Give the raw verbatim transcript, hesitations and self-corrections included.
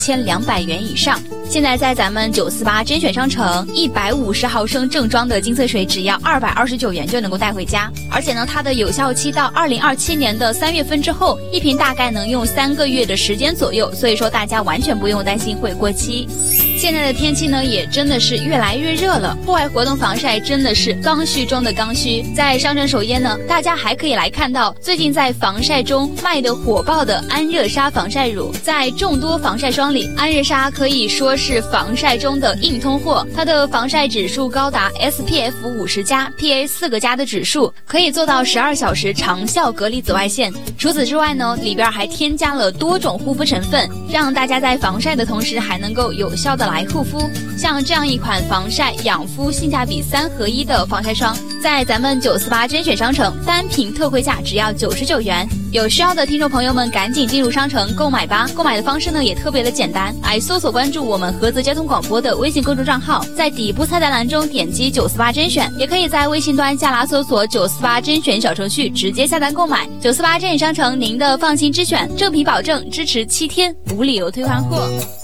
千两百元以上。现在在咱们九四八甄选商城，一百五十毫升正装的金色水只要二百二十九元就能够带回家，而且呢，它的有效期到二零二七年的三月份之后，一瓶大概能用三个月的时间左右，所以说大家完全不用担心会过期。现在的天气呢，也真的是越来越热了，户外活动防晒真的是刚需中的刚需。在商城首页呢，大家还可以来看到最近在防晒中卖的火爆的安热莎防晒乳。在众多防晒霜里，安热莎可以说是防晒中的硬通货，它的防晒指数高达 S P F 五十加 P A 四个加的指数，可以做到十二小时长效隔离紫外线。除此之外呢，里边还添加了多种护肤成分，让大家在防晒的同时还能够有效的来护肤。像这样一款防晒养肤性价比三合一的防晒霜，在咱们九四八甄选商城单瓶特惠价只要九十九元。有需要的听众朋友们赶紧进入商城购买吧。购买的方式呢也特别的简单，来搜索关注我们菏泽交通广播的微信公众账号，在底部菜单栏中点击九四八甄选，也可以在微信端下拉搜索九四八甄选小程序直接下单购买。九四八甄选商城，您的放心之选，正品保证，支持七天无理由退换货。